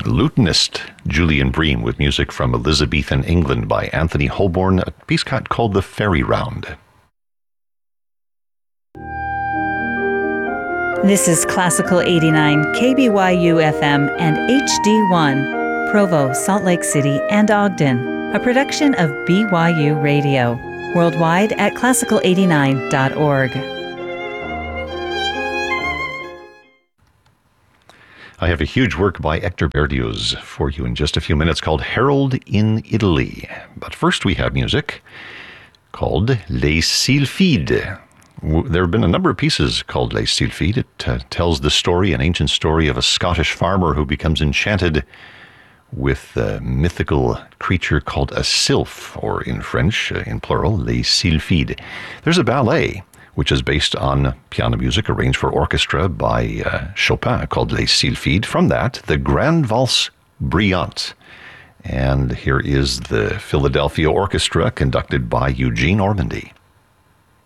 lutenist Julian Bream with music from Elizabethan England by Anthony Holborn, a piece called The Fairy Round. This is Classical 89, KBYU FM and HD1, Provo, Salt Lake City, and Ogden, a production of BYU Radio, worldwide at classical89.org. I have a huge work by Hector Berlioz for you in just a few minutes called Harold in Italy. But first we have music called Les Sylphides. There have been a number of pieces called Les Sylphides. It tells the story, an ancient story of a Scottish farmer who becomes enchanted with a mythical creature called a sylph, or in French, in plural, Les Sylphides. There's a ballet which is based on piano music arranged for orchestra by Chopin called Les Sylphides. From that, the Grande Valse Brillante. And here is the Philadelphia Orchestra conducted by Eugene Ormandy.